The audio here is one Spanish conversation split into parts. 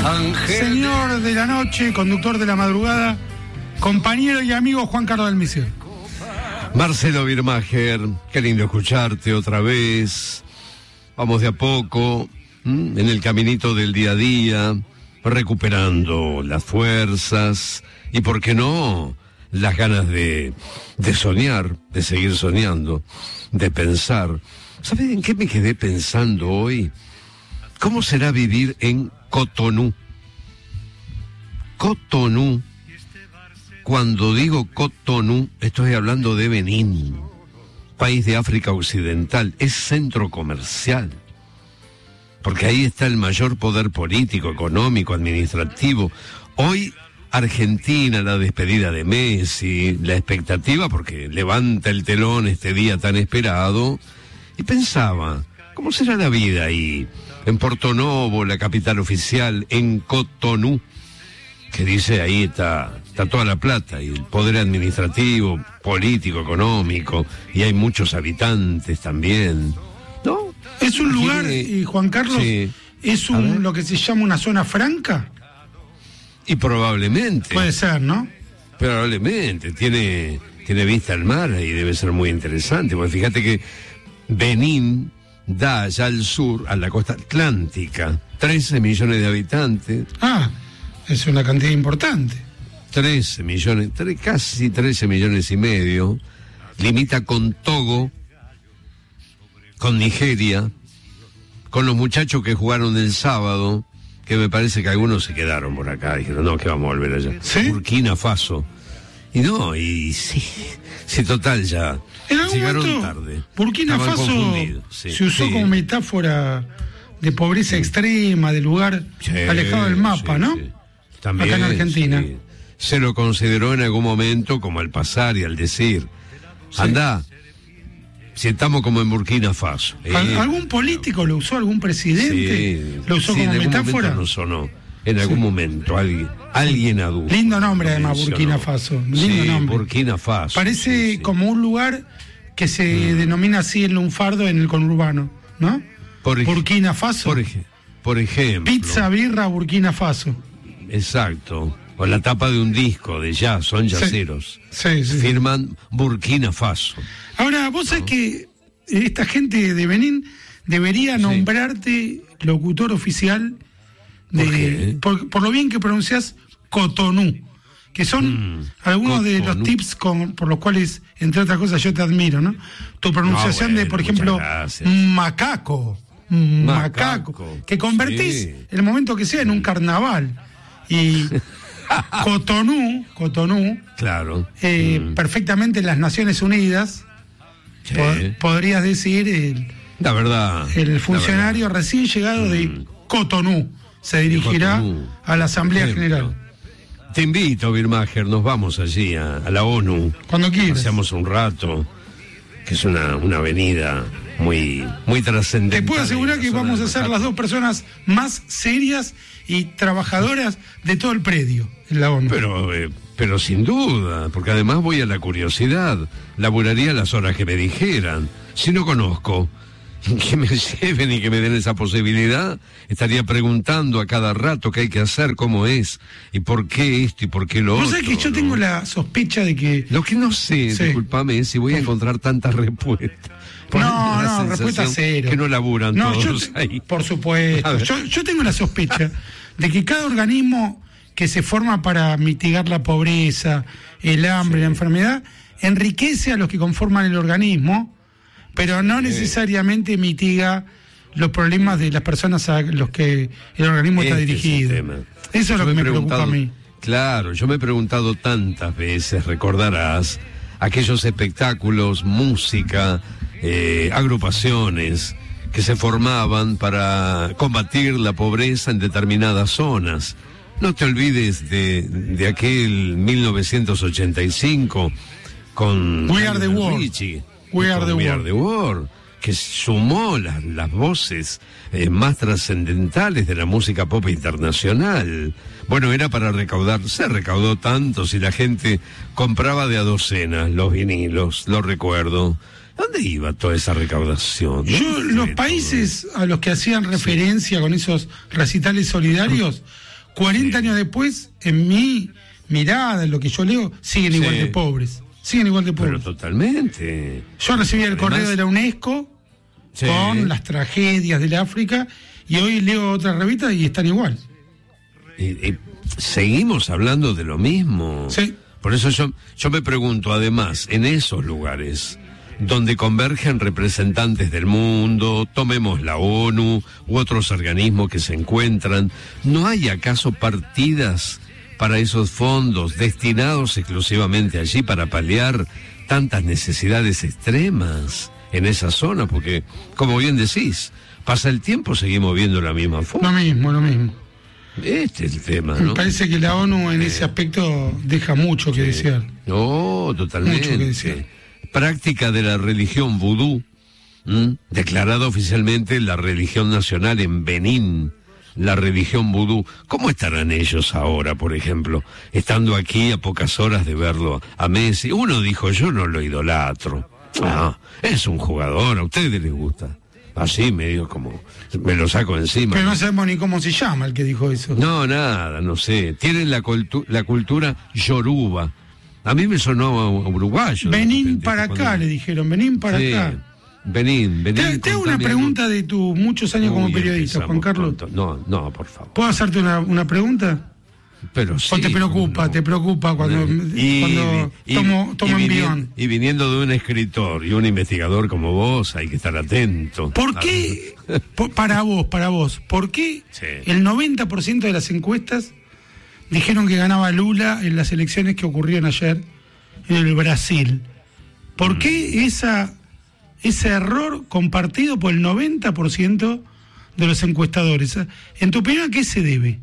Señor de la noche, conductor de la madrugada, compañero y amigo Juan Carlos del Misio. Marcelo Birmacher, qué lindo escucharte otra vez. Vamos de a poco, en el caminito del día a día, recuperando las fuerzas y, ¿por qué no?, las ganas de soñar, de seguir soñando, de pensar. ¿Sabes en qué me quedé pensando hoy? ¿Cómo será vivir en Cotonú? Cotonú. Cuando digo Cotonú, estoy hablando de Benín, país de África Occidental. Es centro comercial, porque ahí está el mayor poder político, económico, administrativo. Hoy Argentina, la despedida de Messi, la expectativa, porque levanta el telón este día tan esperado, y pensaba, ¿cómo será la vida ahí? En Porto Novo, la capital oficial, en Cotonú, que dice ahí está toda la plata y el poder administrativo, político, económico, y hay muchos habitantes también, ¿no? Es un lugar, Juan Carlos, sí. Es lo que se llama una zona franca. Y probablemente. Puede ser, ¿no? Probablemente. Tiene vista al mar y debe ser muy interesante, porque fíjate que Benín da allá al sur, a la costa atlántica, 13 millones de habitantes. Ah, es una cantidad importante. 13 millones, casi 13 millones y medio. Limita con Togo, con Nigeria, con los muchachos que jugaron el sábado, que me parece que algunos se quedaron por acá. Dijeron, no, que vamos a volver allá. ¿Sí? Burkina Faso. Y no, y sí, total, ya llegaron tarde. Burkina Faso se usó como metáfora de pobreza extrema, de lugar alejado del mapa, ¿no? Sí. También, acá en Argentina. Sí. Se lo consideró en algún momento como al pasar y al decir, andá, si estamos como en Burkina Faso. ¿Algún político lo usó? ¿Algún presidente lo usó como metáfora? No sonó. En algún momento, alguien adulto. Lindo nombre, además, Burkina Faso. Lindo nombre. Burkina Faso. Parece como un lugar que se denomina así el lunfardo en el conurbano, ¿no? Burkina Faso. Por ejemplo. Pizza, birra, Burkina Faso. Exacto. O la tapa de un disco de jazz, son jazzeros. Sí. Firman Burkina Faso. Ahora, vos sabés que esta gente de Benín debería nombrarte locutor oficial por lo bien que pronunciás Cotonú, que son algunos Cotonú. de los tips por los cuales, entre otras cosas, yo te admiro, ¿no? Tu pronunciación de, por ejemplo, macaco, que convertís el momento que sea en un carnaval. Y Cotonú, claro, perfectamente en las Naciones Unidas, podrías decir, la verdad, el funcionario recién llegado de Cotonú se dirigirá a la Asamblea General. Te invito, Birmacher, nos vamos allí a la ONU. Cuando quieras. Paseamos un rato, que es una avenida muy trascendente. Te puedo asegurar que vamos a ser las dos personas más serias y trabajadoras de todo el predio en la ONU. Pero sin duda, porque además voy a la curiosidad. Laburaría las horas que me dijeran. Si no conozco, que me lleven y que me den esa posibilidad, estaría preguntando a cada rato qué hay que hacer, cómo es, y por qué esto y por qué lo otro. ¿Vos sabés que yo tengo la sospecha de que... Lo que no sé, discúlpame, es si voy a encontrar tantas respuestas. No, respuesta cero. Que no laburan todos ahí. Por supuesto. Yo tengo la sospecha de que cada organismo que se forma para mitigar la pobreza, el hambre, la enfermedad, enriquece a los que conforman el organismo, pero no necesariamente mitiga los problemas de las personas a los que el organismo está dirigido. Eso es lo que me preocupa a mí. Claro, yo me he preguntado tantas veces, recordarás, aquellos espectáculos, música, agrupaciones que se formaban para combatir la pobreza en determinadas zonas. No te olvides de aquel 1985 con We Are the World. Richie, We Are the World, que sumó las voces más trascendentales de la música pop internacional. Bueno, era para recaudar, se recaudó tanto, si la gente compraba de a docenas los vinilos, lo recuerdo. ¿Dónde iba toda esa recaudación? Los países a los que hacían referencia con esos recitales solidarios 40 años después, en mi mirada, en lo que yo leo, siguen igual de pobres. Siguen igual de pobres. Pero totalmente. Yo recibí el correo de la UNESCO Sí. con las tragedias del África, y hoy leo otra revista y están igual. Y seguimos hablando de lo mismo. Sí. Por eso yo me pregunto, además, en esos lugares donde convergen representantes del mundo, tomemos la ONU u otros organismos que se encuentran, ¿no hay acaso partidas para esos fondos destinados exclusivamente allí para paliar tantas necesidades extremas en esa zona? Porque, como bien decís, pasa el tiempo, seguimos viendo la misma foto. Lo mismo. Este es el tema, Me ¿no? parece que la ONU en ese aspecto deja mucho que desear. No, totalmente. Mucho que decir. Práctica de la religión vudú, declarada oficialmente la religión nacional en Benín, la religión vudú. ¿Cómo estarán ellos ahora, por ejemplo, estando aquí a pocas horas de verlo a Messi? Uno dijo, yo no lo idolatro. Ah, es un jugador, a ustedes les gusta. Así medio como, me lo saco encima. Pero no sabemos ni cómo se llama el que dijo eso. No, nada, no sé. Tienen la cultura yoruba. A mí me sonó a uruguayo. Benín para acá, le dijeron, Benín para acá. Benín. Te hago una pregunta de tus muchos años como periodista, Juan Carlos. No, por favor. ¿Puedo hacerte una pregunta? Pero sí. ¿O te preocupa cuando tomo envión? Y viniendo de un escritor y un investigador como vos, hay que estar atento. ¿Por qué, para vos, por qué el 90% de las encuestas dijeron que ganaba Lula en las elecciones que ocurrieron ayer en el Brasil? ¿Por qué ese error compartido por el 90% de los encuestadores? En tu opinión, ¿a qué se debe?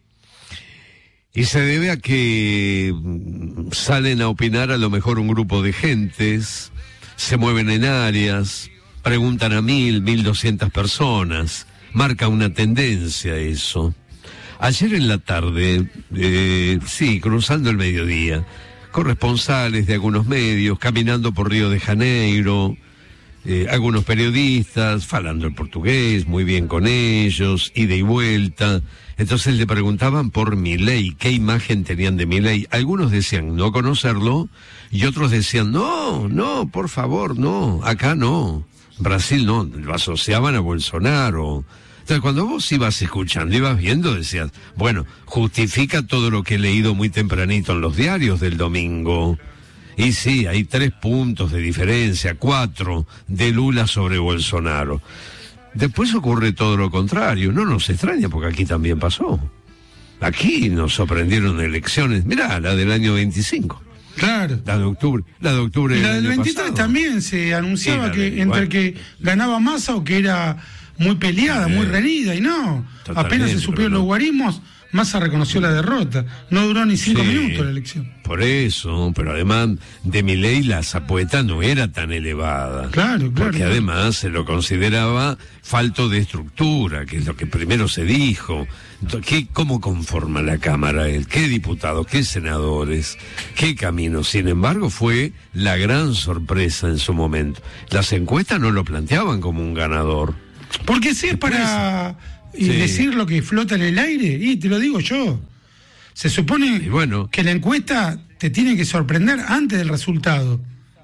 Y se debe a que salen a opinar a lo mejor un grupo de gentes, se mueven en áreas, preguntan a 1.200 personas, marca una tendencia eso. Ayer en la tarde, cruzando el mediodía, corresponsales de algunos medios, caminando por Río de Janeiro, algunos periodistas, hablando el portugués, muy bien con ellos, ida y vuelta. Entonces le preguntaban por Milei, qué imagen tenían de Milei. Algunos decían no conocerlo, y otros decían, no, por favor, no, acá no, Brasil no, lo asociaban a Bolsonaro. Entonces cuando vos ibas escuchando, ibas viendo, decías, bueno, justifica todo lo que he leído muy tempranito en los diarios del domingo. Y sí, hay 3 puntos de diferencia, 4 de Lula sobre Bolsonaro. Después ocurre todo lo contrario, no nos extraña porque aquí también pasó. Aquí nos sorprendieron elecciones, mirá, la del año 25. Claro. La de octubre. Y la del 23 pasado. También se anunciaba que entre el que ganaba Massa o que era muy peleada, muy reñida, y no. Apenas se supieron los guarismos, Massa reconoció la derrota. No duró ni 5 minutos la elección. Por eso, pero además de Milei la zapueta no era tan elevada. Claro. Porque además se lo consideraba falto de estructura, que es lo que primero se dijo. ¿Cómo conforma la Cámara él? ¿Qué diputados? ¿Qué senadores? ¿Qué camino? Sin embargo, fue la gran sorpresa en su momento. Las encuestas no lo planteaban como un ganador. Porque si es para decir lo que flota en el aire, y te lo digo yo. Se supone que la encuesta te tiene que sorprender antes del resultado.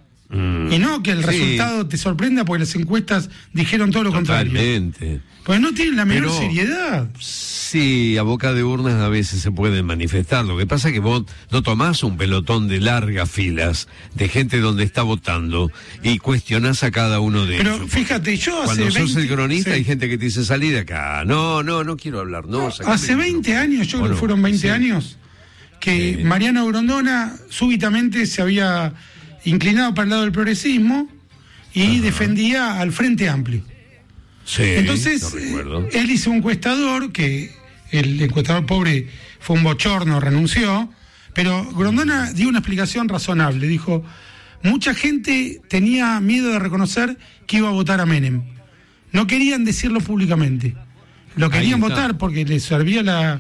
Y no que el resultado te sorprenda porque las encuestas dijeron todo lo contrario. Totalmente. Pues no tienen la menor seriedad. Sí, a boca de urnas a veces se pueden manifestar. Lo que pasa es que vos no tomás un pelotón de largas filas de gente donde está votando y cuestionás a cada uno de ellos. Pero fíjate, yo hace cuando 20... sos el cronista hay gente que te dice salí de acá. No quiero hablar. Hace 20 años, yo creo que fueron 20 años, que Mariano Grondona súbitamente se había inclinado para el lado del progresismo y defendía al Frente Amplio. Sí, entonces, él hizo un encuestador, que el encuestador pobre fue un bochorno, renunció, pero Grondona dio una explicación razonable. Dijo, mucha gente tenía miedo de reconocer que iba a votar a Menem. No querían decirlo públicamente. Lo querían votar porque les servía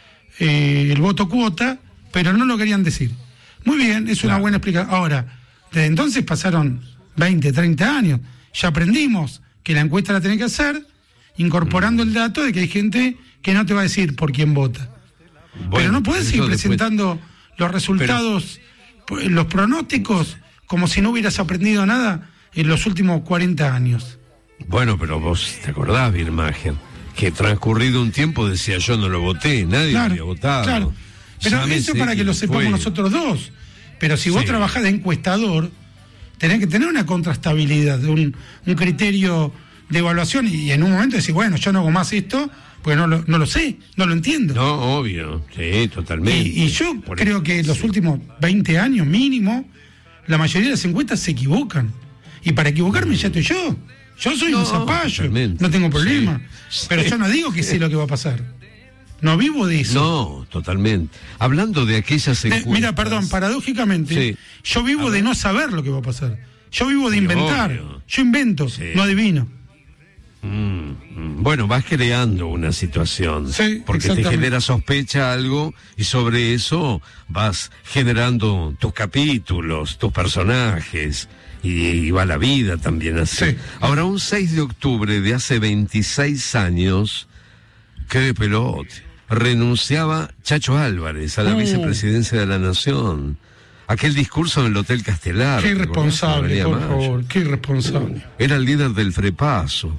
el voto cuota, pero no lo querían decir. Muy bien, es una buena explicación. Ahora, desde entonces pasaron 20, 30 años. Ya aprendimos que la encuesta la tenés que hacer incorporando el dato de que hay gente que no te va a decir por quién vota. pero no podés seguir después... presentando los resultados, los pronósticos, como si no hubieras aprendido nada en los últimos 40 años. Bueno, pero vos te acordás, Birmacher, que transcurrido un tiempo decía yo no lo voté, nadie lo había votado. Claro. Pero eso es para que lo sepamos nosotros dos. Pero si vos trabajás de encuestador, tenés que tener una contrastabilidad, un criterio de evaluación, y en un momento decís, bueno, yo no hago más esto, porque no lo sé, no lo entiendo. No, obvio, sí, totalmente. Y yo creo que los últimos 20 años mínimo, la mayoría de las encuestas se equivocan. Y para equivocarme ya estoy yo. Yo soy un zapallo, no tengo problema. Sí. Pero yo no digo que sé lo que va a pasar. No vivo de eso. No, totalmente. Hablando de aquellas encuestas... Mira, perdón, paradójicamente, yo vivo de no saber lo que va a pasar. Yo vivo de inventar. Obvio. Yo invento, no adivino. Bueno, vas creando una situación, porque te genera sospecha algo y sobre eso vas generando tus capítulos, tus personajes y va la vida también así. Sí. Ahora, un 6 de octubre de hace 26 años, qué de pelote, renunciaba Chacho Álvarez a la vicepresidencia de la Nación. Aquel discurso en el Hotel Castelar. Qué irresponsable, por favor, qué irresponsable. Era el líder del Frepaso.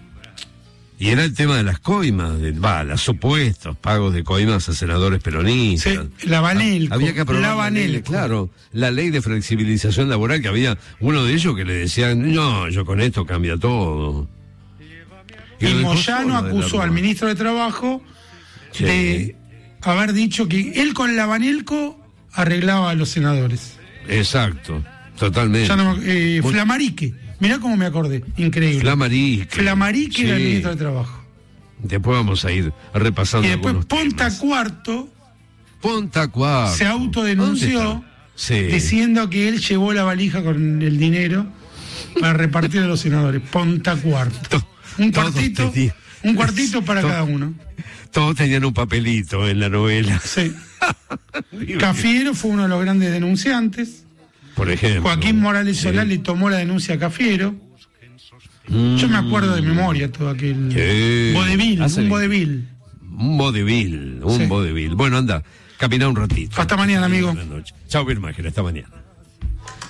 Y era el tema de las coimas, los supuestos pagos de coimas a senadores peronistas. Sí, la Banelco. Había que aprobar claro, la ley de flexibilización laboral, que había uno de ellos que le decían, no, yo con esto cambia todo. Y Moyano acusó al ministro de Trabajo de haber dicho que él con la Banelco arreglaba a los senadores. Exacto, totalmente. Flamarique. Mirá cómo me acordé, increíble. Flamarique era el ministro de Trabajo. Después vamos a ir repasando. Y después Ponta Cuarto se autodenunció diciendo que él llevó la valija con el dinero para repartir a los senadores. Ponta Cuarto. Un cuartito para cada uno. Todos tenían un papelito en la novela. Sí. Cafiero fue uno de los grandes denunciantes. Por ejemplo. Joaquín Morales Solá le tomó la denuncia a Cafiero. Yo me acuerdo de memoria todo aquel vodevil, un vodevil. Bueno, anda, camina un ratito. Hasta mañana, amigo. Chao, Birmacher, hasta mañana.